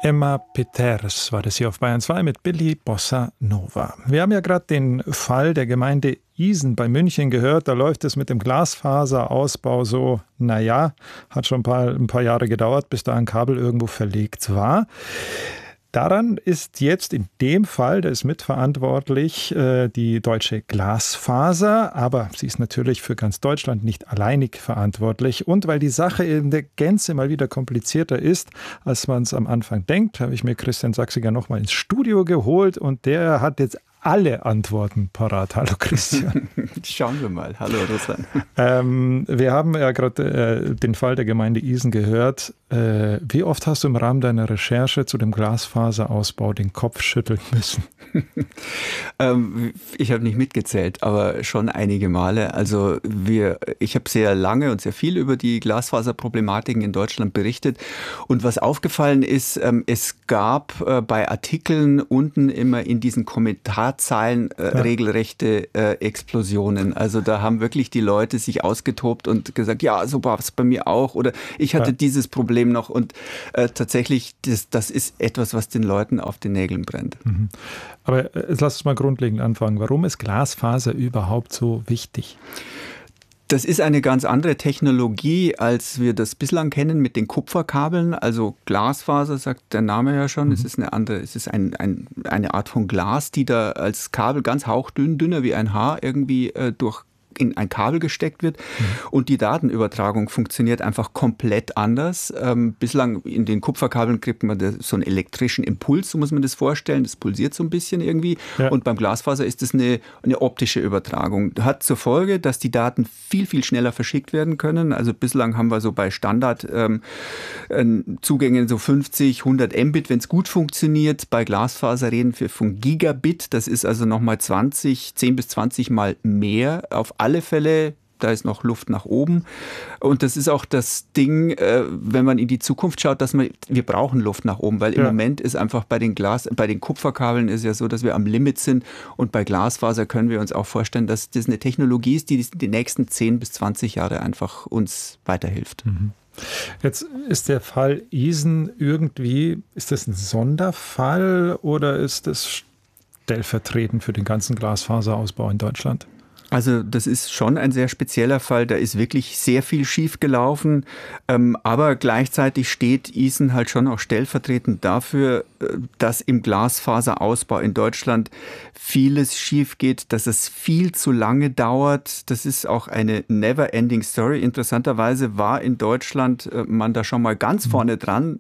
Emma Peters war das hier auf Bayern 2 mit Billy Bossa Nova. Wir haben ja gerade den Fall der Gemeinde Isen bei München gehört. Da läuft es mit dem Glasfaserausbau so, hat schon ein paar Jahre gedauert, bis da ein Kabel irgendwo verlegt war. Daran ist jetzt in dem Fall, da ist mitverantwortlich die Deutsche Glasfaser, aber sie ist natürlich für ganz Deutschland nicht alleinig verantwortlich. Und weil die Sache in der Gänze mal wieder komplizierter ist, als man es am Anfang denkt, habe ich mir Christian Sachsiger nochmal ins Studio geholt und der hat jetzt alle Antworten parat. Hallo Christian. Schauen wir mal. Hallo Russland. Wir haben ja gerade den Fall der Gemeinde Isen gehört. Wie oft hast du im Rahmen deiner Recherche zu dem Glasfaserausbau den Kopf schütteln müssen? Ich habe nicht mitgezählt, aber schon einige Male. Also ich habe sehr lange und sehr viel über die Glasfaserproblematiken in Deutschland berichtet. Und was aufgefallen ist, es gab bei Artikeln unten immer in diesen Kommentarzeilen regelrechte Explosionen. Also da haben wirklich die Leute sich ausgetobt und gesagt, ja, so war es bei mir auch. Oder ich hatte dieses Problem noch. Und tatsächlich, das ist etwas, was den Leuten auf den Nägeln brennt. Mhm. Aber lass uns mal grundlegend anfangen. Warum ist Glasfaser überhaupt so wichtig? Das ist eine ganz andere Technologie, als wir das bislang kennen mit den Kupferkabeln. Also Glasfaser, sagt der Name ja schon. Es ist eine Art von Glas, die da als Kabel ganz hauchdünn, dünner wie ein Haar irgendwie in ein Kabel gesteckt wird. Und die Datenübertragung funktioniert einfach komplett anders. Bislang in den Kupferkabeln kriegt man so einen elektrischen Impuls, so muss man das vorstellen. Das pulsiert so ein bisschen irgendwie. Ja. Und beim Glasfaser ist es eine optische Übertragung. Hat zur Folge, dass die Daten viel, viel schneller verschickt werden können. Also bislang haben wir so bei Standardzugängen so 50, 100 Mbit, wenn es gut funktioniert. Bei Glasfaser reden wir von Gigabit. Das ist also nochmal 10 bis 20 Mal mehr auf alle Fälle. Da ist noch Luft nach oben. Und das ist auch das Ding, wenn man in die Zukunft schaut, wir brauchen Luft nach oben, weil im Moment ist einfach bei den Kupferkabeln ist ja so, dass wir am Limit sind. Und bei Glasfaser können wir uns auch vorstellen, dass das eine Technologie ist, die nächsten 10 bis 20 Jahre einfach uns weiterhilft. Mhm. Jetzt ist der Fall Isen ist das ein Sonderfall oder ist das stellvertretend für den ganzen Glasfaserausbau in Deutschland? Also das ist schon ein sehr spezieller Fall, da ist wirklich sehr viel schief gelaufen, aber gleichzeitig steht Isen halt schon auch stellvertretend dafür, dass im Glasfaserausbau in Deutschland vieles schief geht, dass es viel zu lange dauert. Das ist auch eine never-ending Story. Interessanterweise war in Deutschland man da schon mal ganz vorne dran.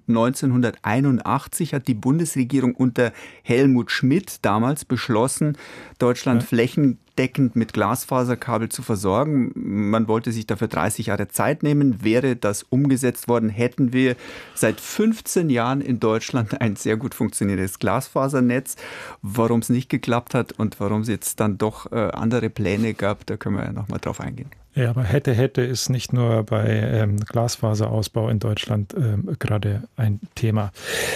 1981 hat die Bundesregierung unter Helmut Schmidt damals beschlossen, Deutschland flächendeckend mit Glasfaserkabel zu versorgen. Man wollte sich dafür 30 Jahre Zeit nehmen. Wäre das umgesetzt worden, hätten wir seit 15 Jahren in Deutschland ein sehr gut funktionierendes Glasfasernetz. Warum es nicht geklappt hat und warum es jetzt dann doch andere Pläne gab, da können wir ja nochmal drauf eingehen. Ja, aber hätte ist nicht nur bei Glasfaserausbau in Deutschland gerade ein Thema.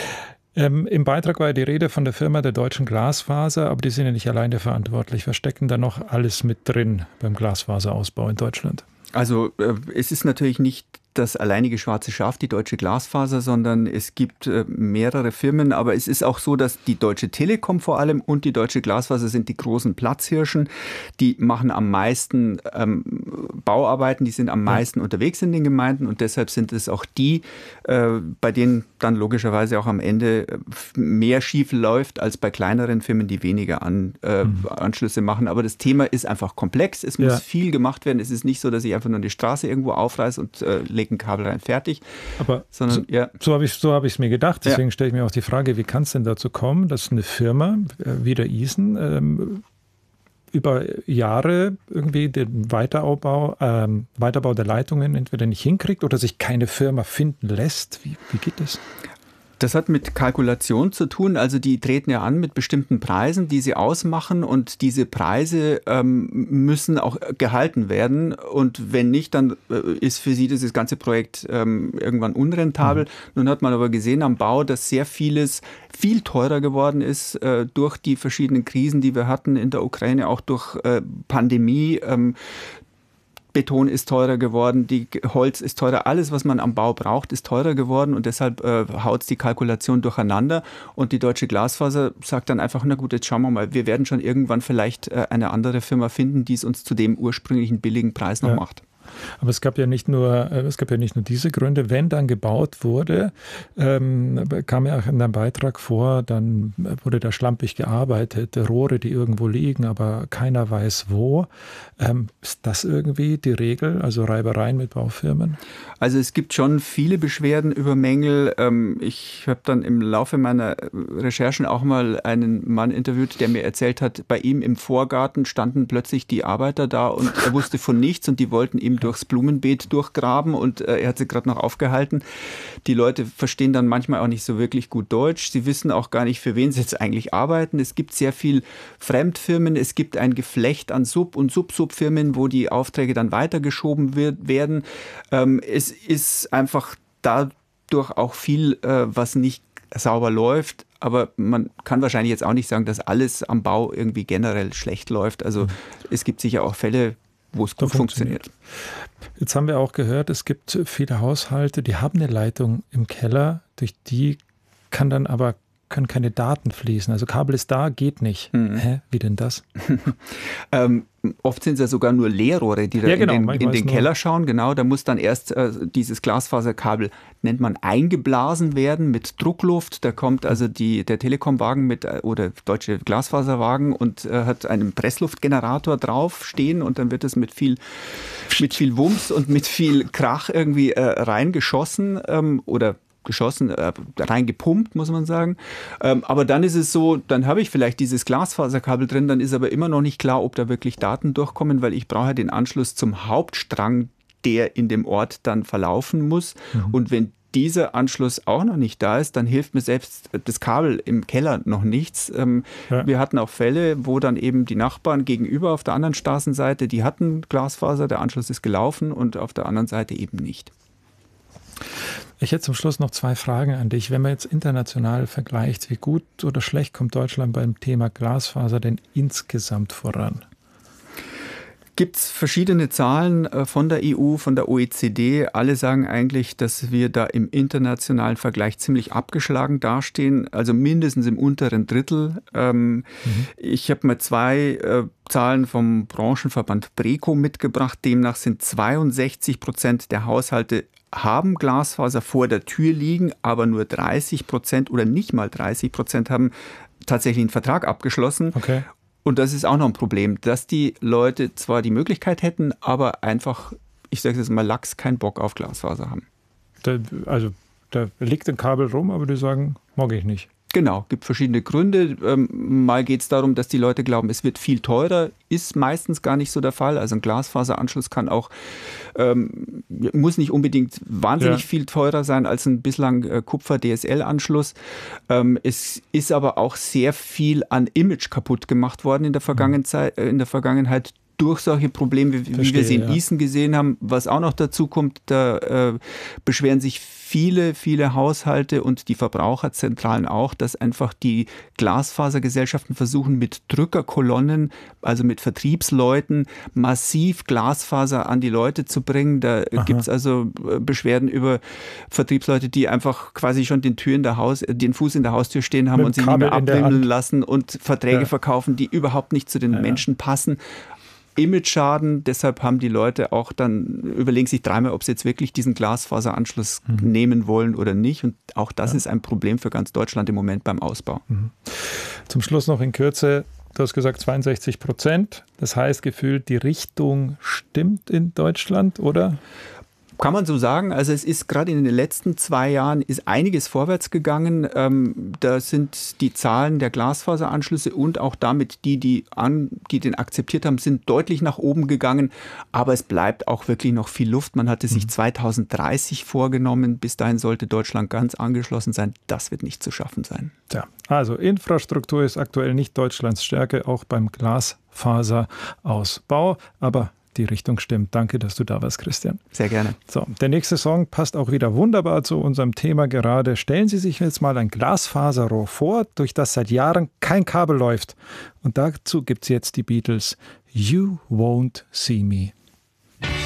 Im Beitrag war die Rede von der Firma der Deutschen Glasfaser, aber die sind ja nicht alleine verantwortlich. Was steckt denn da noch alles mit drin beim Glasfaserausbau in Deutschland? Also es ist natürlich nicht das alleinige schwarze Schaf, die Deutsche Glasfaser, sondern es gibt mehrere Firmen. Aber es ist auch so, dass die Deutsche Telekom vor allem und die Deutsche Glasfaser sind die großen Platzhirschen. Die machen am meisten Bauarbeiten, die sind am meisten unterwegs in den Gemeinden und deshalb sind es auch die, bei denen dann logischerweise auch am Ende mehr schief läuft als bei kleineren Firmen, die weniger Anschlüsse machen. Aber das Thema ist einfach komplex. Es muss viel gemacht werden. Es ist nicht so, dass ich einfach nur die Straße irgendwo aufreiße und lege ein Kabel rein, fertig. Aber sondern, so habe ich es mir gedacht. Deswegen stelle ich mir auch die Frage, wie kann es denn dazu kommen, dass eine Firma wie der Isen über Jahre irgendwie den Weiterbau der Leitungen entweder nicht hinkriegt oder sich keine Firma finden lässt? Wie geht das? Das hat mit Kalkulation zu tun. Also die treten ja an mit bestimmten Preisen, die sie ausmachen und diese Preise müssen auch gehalten werden. Und wenn nicht, dann ist für sie dieses ganze Projekt irgendwann unrentabel. Nun hat man aber gesehen am Bau, dass sehr vieles viel teurer geworden ist durch die verschiedenen Krisen, die wir hatten in der Ukraine, auch durch Pandemie. Beton ist teurer geworden, die Holz ist teurer, alles, was man am Bau braucht, ist teurer geworden und deshalb haut es die Kalkulation durcheinander und die Deutsche Glasfaser sagt dann einfach, na gut, jetzt schauen wir mal, wir werden schon irgendwann vielleicht eine andere Firma finden, die es uns zu dem ursprünglichen billigen Preis noch macht. Aber es gab ja nicht nur diese Gründe. Wenn dann gebaut wurde, kam ja auch in deinem Beitrag vor, dann wurde da schlampig gearbeitet, Rohre, die irgendwo liegen, aber keiner weiß wo. Ist das irgendwie die Regel, also Reibereien mit Baufirmen? Also es gibt schon viele Beschwerden über Mängel. Ich habe dann im Laufe meiner Recherchen auch mal einen Mann interviewt, der mir erzählt hat, bei ihm im Vorgarten standen plötzlich die Arbeiter da und er wusste von nichts und die wollten ihm durchs Blumenbeet durchgraben und er hat sie gerade noch aufgehalten. Die Leute verstehen dann manchmal auch nicht so wirklich gut Deutsch. Sie wissen auch gar nicht, für wen sie jetzt eigentlich arbeiten. Es gibt sehr viel Fremdfirmen. Es gibt ein Geflecht an Sub- und Sub-Sub-Firmen, wo die Aufträge dann weitergeschoben werden. Es ist einfach dadurch auch viel, was nicht sauber läuft. Aber man kann wahrscheinlich jetzt auch nicht sagen, dass alles am Bau irgendwie generell schlecht läuft. Also es gibt sicher auch Fälle, wo es gut funktioniert. Jetzt haben wir auch gehört, es gibt viele Haushalte, die haben eine Leitung im Keller, durch die können keine Daten fließen. Also Kabel ist da, geht nicht. Hä? Wie denn das? Oft sind es ja sogar nur Leerrohre, die da in den Keller schauen. Genau, da muss dann erst dieses Glasfaserkabel, nennt man, eingeblasen werden mit Druckluft. Da kommt also der Telekom-Wagen oder deutsche Glasfaserwagen und hat einen Pressluftgenerator drauf stehen und dann wird es mit viel Wumms und mit viel Krach irgendwie reingeschossen reingepumpt, muss man sagen. Aber dann ist es so, dann habe ich vielleicht dieses Glasfaserkabel drin, dann ist aber immer noch nicht klar, ob da wirklich Daten durchkommen, weil ich brauche den Anschluss zum Hauptstrang, der in dem Ort dann verlaufen muss. Und wenn dieser Anschluss auch noch nicht da ist, dann hilft mir selbst das Kabel im Keller noch nichts. Wir hatten auch Fälle, wo dann eben die Nachbarn gegenüber auf der anderen Straßenseite, die hatten Glasfaser, der Anschluss ist gelaufen und auf der anderen Seite eben nicht. Ich hätte zum Schluss noch 2 Fragen an dich. Wenn man jetzt international vergleicht, wie gut oder schlecht kommt Deutschland beim Thema Glasfaser denn insgesamt voran? Gibt es verschiedene Zahlen von der EU, von der OECD. Alle sagen eigentlich, dass wir da im internationalen Vergleich ziemlich abgeschlagen dastehen, also mindestens im unteren Drittel. Ich habe mal 2 Zahlen vom Branchenverband BREKO mitgebracht. Demnach sind 62% der Haushalte haben Glasfaser vor der Tür liegen, aber nur 30% oder nicht mal 30% haben tatsächlich einen Vertrag abgeschlossen. Okay. Und das ist auch noch ein Problem, dass die Leute zwar die Möglichkeit hätten, aber einfach, ich sage jetzt mal, lax keinen Bock auf Glasfaser haben. Da liegt ein Kabel rum, aber die sagen, mag ich nicht. Genau, gibt verschiedene Gründe. Mal geht es darum, dass die Leute glauben, es wird viel teurer. Ist meistens gar nicht so der Fall. Also ein Glasfaseranschluss kann auch, muss nicht unbedingt wahnsinnig viel teurer sein als ein bislang Kupfer-DSL-Anschluss. Es ist aber auch sehr viel an Image kaputt gemacht worden in der Vergangenheit durch solche Probleme, wie wir sie in Gießen gesehen haben. Was auch noch dazu kommt, da beschweren sich viele Haushalte und die Verbraucherzentralen auch, dass einfach die Glasfasergesellschaften versuchen, mit Drückerkolonnen, also mit Vertriebsleuten, massiv Glasfaser an die Leute zu bringen. Da gibt es also Beschwerden über Vertriebsleute, die einfach quasi schon den Fuß in der Haustür stehen haben und sich nicht mehr abwimmeln lassen und Verträge verkaufen, die überhaupt nicht zu den Menschen passen. Image-Schaden, deshalb haben die Leute auch dann, überlegen sich dreimal, ob sie jetzt wirklich diesen Glasfaseranschluss nehmen wollen oder nicht. Und auch das ist ein Problem für ganz Deutschland im Moment beim Ausbau. Zum Schluss noch in Kürze, du hast gesagt 62%. Das heißt, gefühlt die Richtung stimmt in Deutschland, oder? Kann man so sagen. Also es ist gerade in den letzten 2 Jahren ist einiges vorwärts gegangen. Da sind die Zahlen der Glasfaseranschlüsse und auch damit die den akzeptiert haben, sind deutlich nach oben gegangen. Aber es bleibt auch wirklich noch viel Luft. Man hatte sich 2030 vorgenommen. Bis dahin sollte Deutschland ganz angeschlossen sein. Das wird nicht zu schaffen sein. Tja, also Infrastruktur ist aktuell nicht Deutschlands Stärke, auch beim Glasfaserausbau. Aber die Richtung stimmt. Danke, dass du da warst, Christian. Sehr gerne. So, der nächste Song passt auch wieder wunderbar zu unserem Thema gerade. Stellen Sie sich jetzt mal ein Glasfaserrohr vor, durch das seit Jahren kein Kabel läuft. Und dazu gibt es jetzt die Beatles You Won't See Me